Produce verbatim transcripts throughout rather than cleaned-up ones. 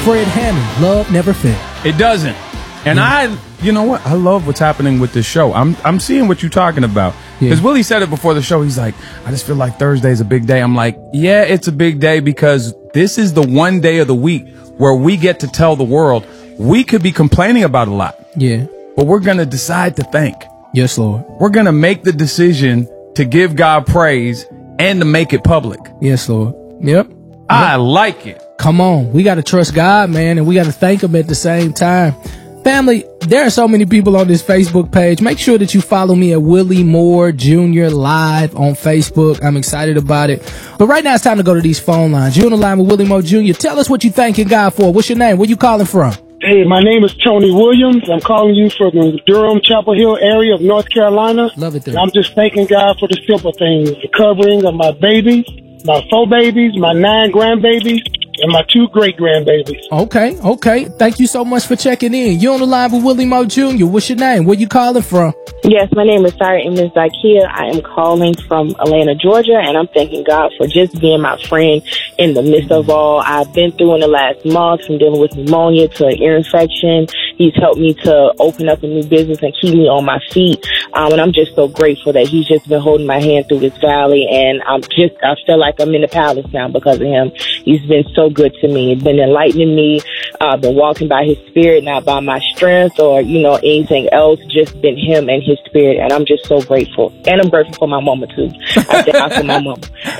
Fred Hammond, Love Never Fails. It doesn't. And yeah. I, you know what? I love what's happening with this show. I'm I'm seeing what you're talking about. Because yeah. Willie said it before the show. He's like, I just feel like Thursday's a big day. I'm like, yeah, it's a big day because this is the one day of the week where we get to tell the world we could be complaining about a lot. Yeah. But we're going to decide to thank. Yes, Lord. We're going to make the decision to give God praise and to make it public. Yes, Lord. Yep. I like it. Come on. We got to trust God, man, and we got to thank him at the same time. Family, there are so many people on this Facebook page. Make sure that you follow me at Willie Moore Junior Live on Facebook. I'm excited about it. But right now it's time to go to these phone lines. You're on the line with Willie Moore Junior Tell us what you're thanking God for. What's your name? Where you calling from? Hey, my name is Tony Williams. I'm calling you from the Durham, Chapel Hill area of North Carolina. Love it there. And I'm just thanking God for the simple things. The covering of my babies, my four babies, my nine grandbabies, and my two great-grandbabies. Okay, okay. Thank you so much for checking in. You're on the line with Willie Moore Junior What's your name? Where you calling from? Yes, my name is Sarah Emmons Zakia. I am calling from Atlanta, Georgia, and I'm thanking God for just being my friend in the midst of all I've been through in the last month, from dealing with pneumonia to an ear infection. He's helped me to open up a new business and keep me on my feet. Um, and I'm just so grateful that he's just been holding my hand through this valley. And I'm just, I feel like I'm in the palace now because of him. He's been so good to me. He's been enlightening me. I've uh, been walking by his spirit, not by my strength or, you know, anything else. Just been him and his spirit. And I'm just so grateful. And I'm grateful for my mama, too. I thank God for my mama.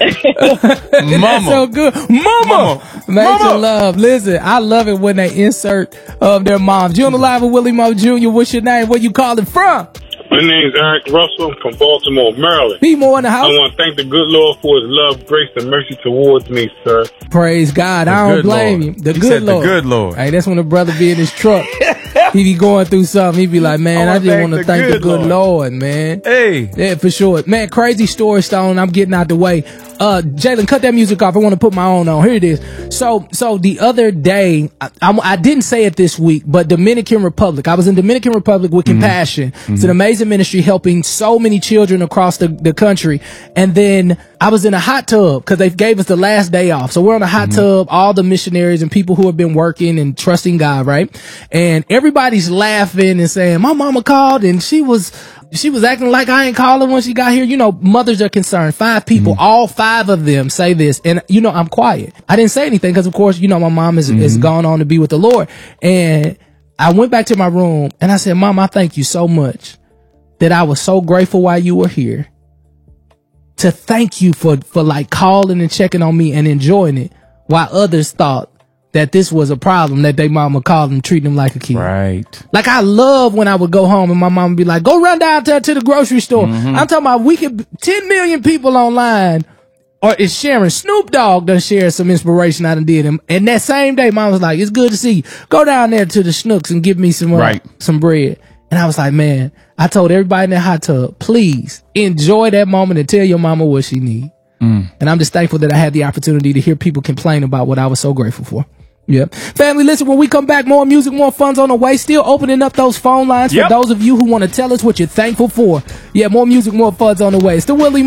Mama. So good. Mama. Mama. Major love. Listen, I love it when they insert um, their moms. You on the line with Willie Moore Junior What's your name? Where you calling from? My name is Eric Russell from Baltimore, Maryland. Be more in the house. I want to thank the good Lord for his love, grace, and mercy towards me, sir. Praise God. The I don't blame Lord. you. The he good said Lord. The good Lord. Hey, that's when the brother be in his truck. He be going through something. He be like, man, I, I just want to thank the good Lord. Lord, man. Hey. Yeah, for sure. Man, crazy story, Stone. I'm getting out the way. Uh, Jalen, cut that music off. I want to put my own on. Here it is. So, so the other day, I, I, I didn't say it this week, but Dominican Republic. I was in Dominican Republic with mm-hmm. Compassion. Mm-hmm. It's an amazing ministry helping so many children across the, the country. And then I was in a hot tub because they gave us the last day off. So we're on a hot mm-hmm. tub, all the missionaries and people who have been working and trusting God, right? And everybody's laughing and saying, my mama called and she was, she was acting like I ain't calling when she got here. You know, mothers are concerned. Five people, mm-hmm. all five of them say this. And, you know, I'm quiet. I didn't say anything because, of course, you know, my mom is, mm-hmm. is gone on to be with the Lord. And I went back to my room and I said, Mom, I thank you so much that I was so grateful while you were here to thank you for, for like calling and checking on me and enjoying it while others thought that this was a problem that they mama called and treating them like a kid. Right. Like I love when I would go home and my mom would be like, go run down to, to the grocery store. Mm-hmm. I'm talking about we could, ten million people online or is sharing. Snoop Dogg done share some inspiration I done did him. And that same day, mom was like, it's good to see you. Go down there to the Snooks and give me some, uh, right. some bread. And I was like, man, I told everybody in that hot tub, please enjoy that moment and tell your mama what she need. Mm. And I'm just thankful that I had the opportunity to hear people complain about what I was so grateful for. Yeah. Family, listen, when we come back, more music, more fun's on the way. Still opening up those phone lines yep. for those of you who want to tell us what you're thankful for. Yeah, more music, more fun's on the way. It's the Willie